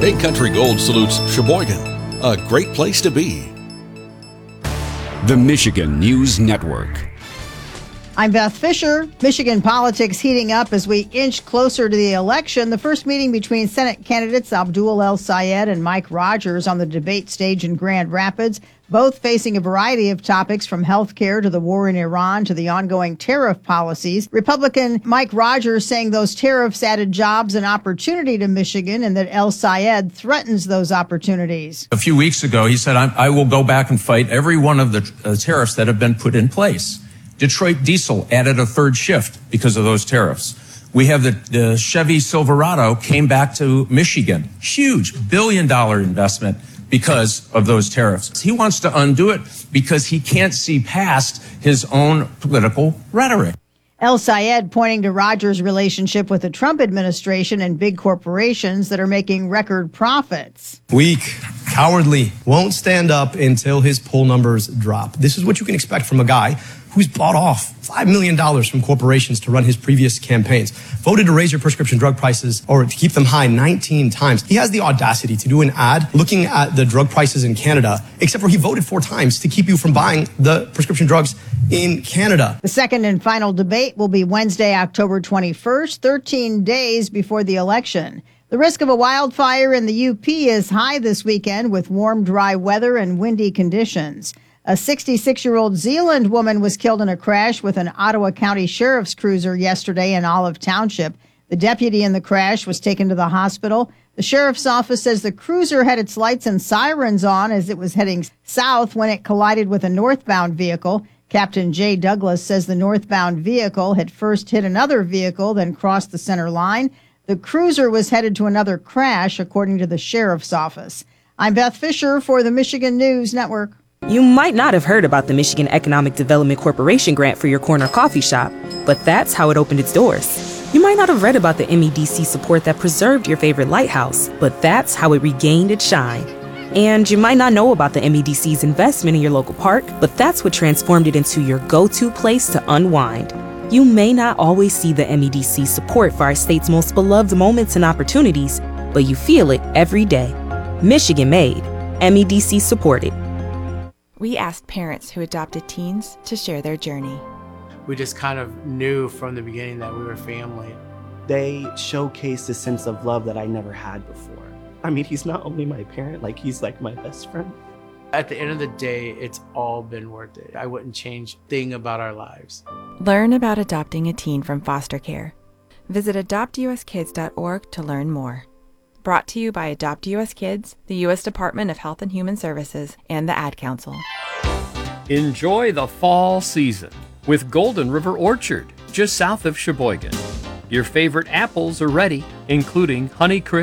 Big Country Gold salutes Sheboygan, a great place to be. The Michigan News Network. I'm Beth Fisher. Michigan politics heating up as we inch closer to the election. The first meeting between Senate candidates Abdul El-Sayed and Mike Rogers on the debate stage in Grand Rapids, both facing a variety of topics from health care to the war in Iran to the ongoing tariff policies. Republican Mike Rogers saying those tariffs added jobs and opportunity to Michigan and that El-Sayed threatens those opportunities. A few weeks ago, he said, I will go back and fight every one of the tariffs that have been put in place. Detroit Diesel added a third shift because of those tariffs. We have the Chevy Silverado came back to Michigan. Huge $1 billion investment because of those tariffs. He wants to undo it because he can't see past his own political rhetoric. El-Sayed pointing to Rogers' relationship with the Trump administration and big corporations that are making record profits. Weak, cowardly, won't stand up until his poll numbers drop. This is what you can expect from a guy who's bought off $5 million from corporations to run his previous campaigns, voted to raise your prescription drug prices or to keep them high 19 times. He has the audacity to do an ad looking at the drug prices in Canada, except for he voted 4 times to keep you from buying the prescription drugs in Canada. The second and final debate will be Wednesday, October 21st, 13 days before the election. The risk of a wildfire in the UP is high this weekend with warm, dry weather and windy conditions. A 66-year-old Zeeland woman was killed in a crash with an Ottawa County Sheriff's cruiser yesterday in Olive Township. The deputy in the crash was taken to the hospital. The sheriff's office says the cruiser had its lights and sirens on as it was heading south when it collided with a northbound vehicle. Captain Jay Douglas says the northbound vehicle had first hit another vehicle, then crossed the center line. The cruiser was headed to another crash, according to the sheriff's office. I'm Beth Fisher for the Michigan News Network. You might not have heard about the Michigan Economic Development Corporation grant for your corner coffee shop, but that's how it opened its doors. You might not have read about the MEDC support that preserved your favorite lighthouse, but that's how it regained its shine. And you might not know about the MEDC's investment in your local park, but that's what transformed it into your go-to place to unwind. You may not always see the MEDC support for our state's most beloved moments and opportunities, but you feel it every day. Michigan made, MEDC supported. We asked parents who adopted teens to share their journey. We just kind of knew from the beginning that we were family. They showcased a sense of love that I never had before. I mean, he's not only my parent, he's like my best friend. At the end of the day, it's all been worth it. I wouldn't change a thing about our lives. Learn about adopting a teen from foster care. Visit adoptuskids.org to learn more. Brought to you by Adopt US Kids, the U.S. Department of Health and Human Services, and the Ad Council. Enjoy the fall season with Golden River Orchard, just south of Sheboygan. Your favorite apples are ready, including Honeycrisp,